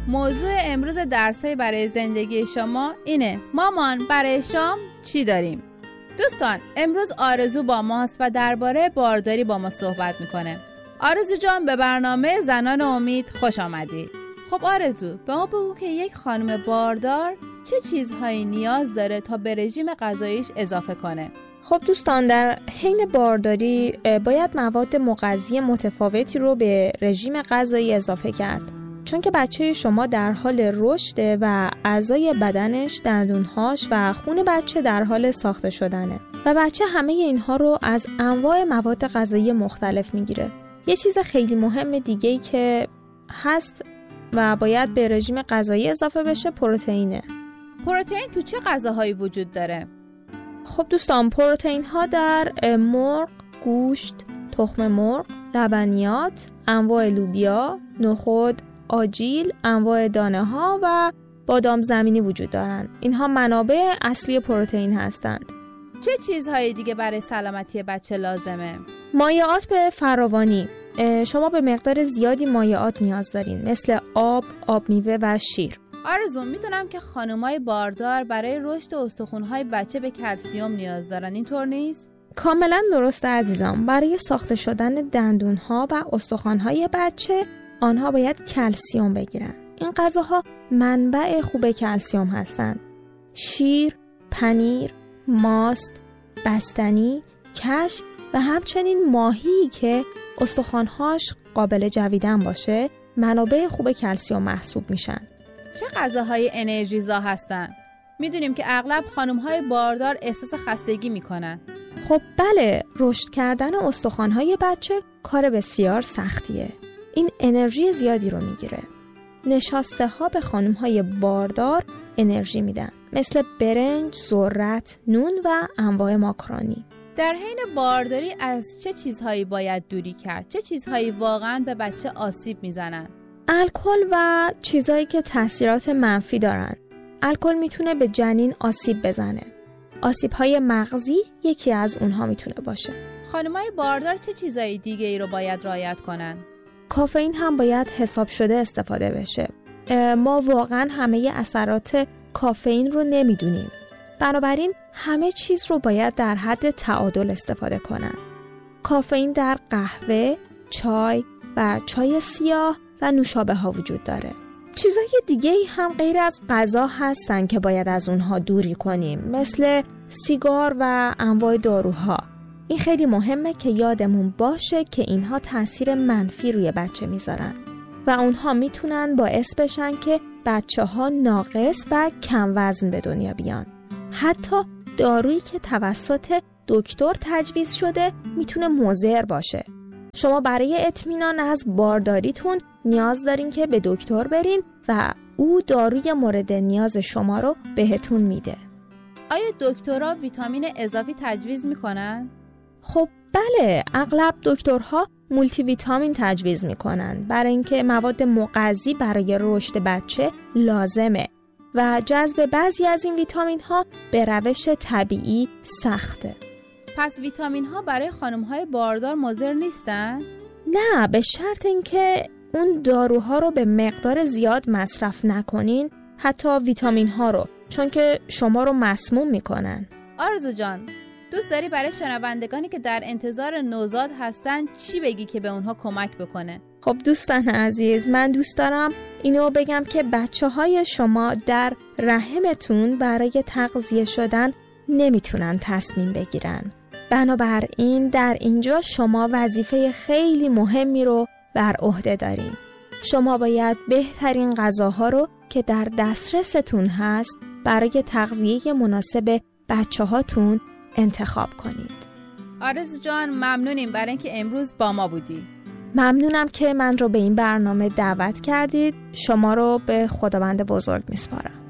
موضوع امروز درس‌های برای زندگی شما اینه: مامان برای شام چی داریم؟ دوستان، امروز آرزو با ماست و درباره بارداری با ما صحبت میکنه. آرزو جان، به برنامه زنان امید خوش آمدی. خب آرزو، به ما بگو که یک خانم باردار چه چیزهایی نیاز داره تا به رژیم غذاییش اضافه کنه؟ خب دوستان، در حین بارداری باید مواد مغذی متفاوتی رو به رژیم غذایی اضافه کرد، چون که بچه شما در حال رشد و اعضای بدنش، دندونهاش و خون بچه در حال ساخته شدنه و بچه همه اینها رو از انواع مواد غذایی مختلف میگیره. یه چیز خیلی مهم دیگه‌ای که هست و باید به رژیم غذایی اضافه بشه پروتئینه. پروتئین تو چه غذاهایی وجود داره؟ خب دوستان، پروتئین ها در مرغ، گوشت، تخم مرغ، لبنیات، انواع لوبیا، نخود، آجیل، انواع دانه ها و بادام زمینی وجود دارند. اینها منابع اصلی پروتئین هستند. چه چیزهای دیگه برای سلامتی بچه لازمه؟ مایعات به فراوانی. شما به مقدار زیادی مایعات نیاز دارین، مثل آب، آب میوه و شیر. آرزو، میدونم که خانمای باردار برای رشد استخوان‌های بچه به کلسیم نیاز دارن، اینطور نیست؟ کاملا درسته عزیزم. برای ساخته شدن دندون‌ها و استخوان‌های بچه آنها باید کلسیم بگیرن. این غذاها منبع خوب کلسیم هستند. شیر، پنیر، ماست، بستنی، کشک و همچنین ماهی که استخوان‌هاش قابل جویدن باشه منابع خوب کلسیم محسوب میشن. چه غذاهای انرژیزا هستن؟ میدونیم که اغلب خانم‌های باردار احساس خستگی میکنن. خب بله، رشد کردن استخوان‌های بچه کار بسیار سختیه. این انرژی زیادی رو میگیره. نشاسته ها به خانم‌های باردار انرژی میدن، مثل برنج، ذرت، نون و انواع ماکارونی. در حین بارداری از چه چیزهایی باید دوری کرد؟ چه چیزهایی واقعاً به بچه آسیب میزنن؟ الکل و چیزهایی که تاثیرات منفی دارن. الکل میتونه به جنین آسیب بزنه. آسیب‌های مغزی یکی از اونها میتونه باشه. خانم‌های باردار چه چیزهای دیگه ای رو باید رعایت کنن؟ کافئین هم باید حساب شده استفاده بشه. ما واقعا همه اثرات کافئین رو نمیدونیم. بنابراین همه چیز رو باید در حد تعادل استفاده کنن. کافئین در قهوه، چای و چای سیاه و نوشابه ها وجود داره. چیزهای دیگه هم غیر از غذا هستن که باید از اونها دوری کنیم، مثل سیگار و انواع داروها. این خیلی مهمه که یادمون باشه که اینها تاثیر منفی روی بچه میذارن و اونها میتونن باعث بشن که بچه ها ناقص و کم وزن به دنیا بیان. حتی دارویی که توسط دکتر تجویز شده میتونه مضر باشه. شما برای اطمینان از بارداریتون نیاز دارین که به دکتر برین و او داروی مورد نیاز شما رو بهتون میده. آیا دکترها ویتامین اضافی تجویز میکنن؟ خب بله، اغلب دکترها مولتی ویتامین تجویز میکنن برای اینکه مواد مغذی برای رشد بچه لازمه و جذب بعضی از این ویتامین ها به روش طبیعی سخته. پس ویتامین ها برای خانم های باردار مضر نیستن؟ نه، به شرط اینکه اون داروها رو به مقدار زیاد مصرف نکنین، حتی ویتامین ها رو، چون که شما رو مسموم میکنن. آرزو جان، دوست داری برای شنوندگانی که در انتظار نوزاد هستن چی بگی که به اونها کمک بکنه؟ خب دوستان عزیز، من دوست دارم اینو بگم که بچه‌های شما در رحمتون برای تغذیه شدن نمیتونن تصمیم بگیرن. بنابراین در اینجا شما وظیفه خیلی مهمی رو بر عهده دارین. شما باید بهترین غذاها رو که در دسترستون هست برای تغذیه مناسب بچه‌هاتون انتخاب کنید. آرزو جان، ممنونیم برای اینکه امروز با ما بودی. ممنونم که من رو به این برنامه دعوت کردید. شما رو به خداوند بزرگ میسپارم.